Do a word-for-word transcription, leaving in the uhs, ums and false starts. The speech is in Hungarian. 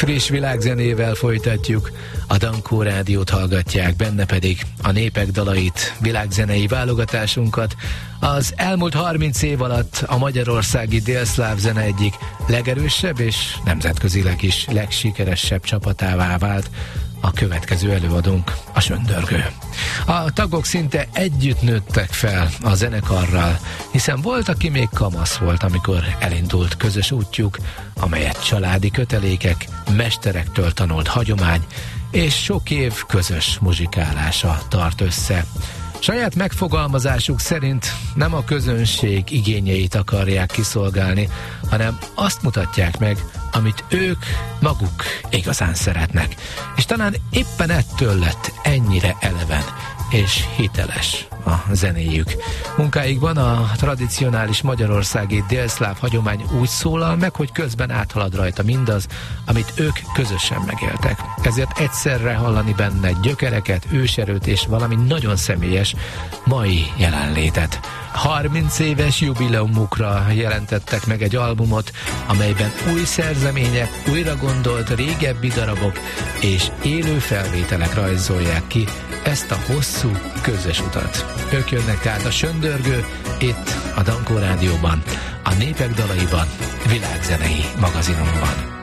friss világzenével folytatjuk. A Dankó Rádiót hallgatják, benne pedig a népek dalait, világzenei válogatásunkat. Az elmúlt harminc év alatt a magyarországi délszláv zene egyik legerősebb és nemzetközileg is legsikeresebb csapatává vált a következő előadónk, a Söndörgő. A tagok szinte együtt nőttek fel a zenekarral, hiszen volt, aki még kamasz volt, amikor elindult közös útjuk, amelyet családi kötelékek, mesterektől tanult hagyomány és sok év közös muzsikálása tart össze. Saját megfogalmazásuk szerint nem a közönség igényeit akarják kiszolgálni, hanem azt mutatják meg, amit ők maguk igazán szeretnek. És talán éppen ettől lett ennyire eleven és hiteles a zenéjük. Munkáikban a tradicionális magyarországi délszláv hagyomány úgy szólal meg, hogy közben áthalad rajta mindaz, amit ők közösen megéltek. Ezért egyszerre hallani benne gyökereket, őserőt és valami nagyon személyes mai jelenlétet. harminc éves jubileumukra jelentettek meg egy albumot, amelyben új szerzemények, újra gondolt régebbi darabok és élő felvételek rajzolják ki ezt a hosszú közös utat. Ők jönnek át, a Söndörgő, itt a Dankó Rádióban, a Népek dalaiban, világzenei magazinunkban.